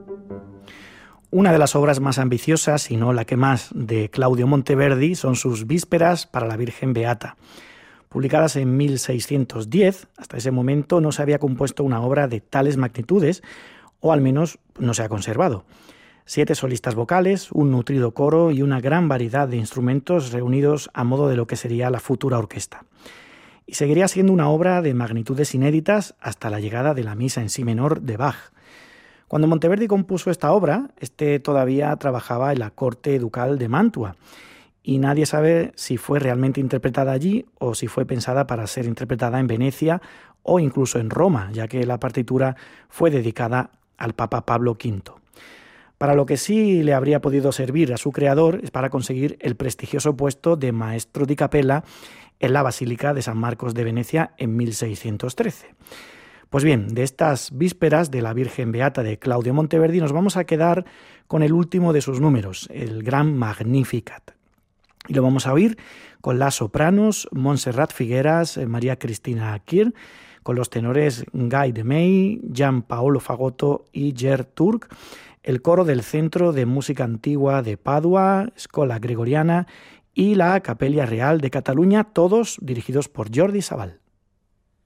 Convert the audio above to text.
Una de las obras más ambiciosas, si no la que más, de Claudio Monteverdi son sus Vísperas para la Virgen Beata. Publicadas en 1610, hasta ese momento no se había compuesto una obra de tales magnitudes, o al menos no se ha conservado. 7 solistas vocales, un nutrido coro y una gran variedad de instrumentos reunidos a modo de lo que sería la futura orquesta. Y seguiría siendo una obra de magnitudes inéditas hasta la llegada de la misa en si menor de Bach. Cuando Monteverdi compuso esta obra, todavía trabajaba en la corte ducal de Mantua, y nadie sabe si fue realmente interpretada allí o si fue pensada para ser interpretada en Venecia o incluso en Roma, ya que la partitura fue dedicada al Papa Pablo V. Para lo que sí le habría podido servir a su creador es para conseguir el prestigioso puesto de maestro di capella en la Basílica de San Marcos de Venecia en 1613. Pues bien, de estas Vísperas de la Virgen Beata de Claudio Monteverdi nos vamos a quedar con el último de sus números, el Gran Magnificat. Y lo vamos a oír con las sopranos Montserrat Figueras, María Cristina Kir, con los tenores Guy de May, Gian Paolo Fagotto y Gerd Turk, el coro del Centro de Música Antigua de Padua, Scola Gregoriana y la Capella Real de Cataluña, todos dirigidos por Jordi Sabal.